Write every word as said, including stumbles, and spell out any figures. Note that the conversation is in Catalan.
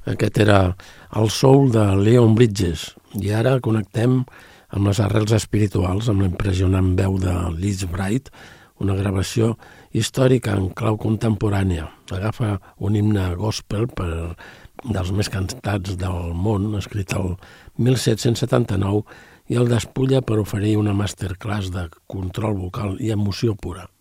Aquest era el soul de Leon Bridges. I ara connectem amb les arrels espirituals, amb l'impressionant veu de Liz Bright, una gravació històrica en clau contemporània. Agafa un himne gospel per dels més cantats del món, escrit el mil set-cents setanta-nou, i el despulla per oferir una masterclass de control vocal i emoció pura.